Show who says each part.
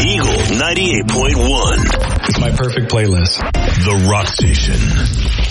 Speaker 1: Eagle 98.1.
Speaker 2: It's my perfect playlist.
Speaker 1: The Rock Station.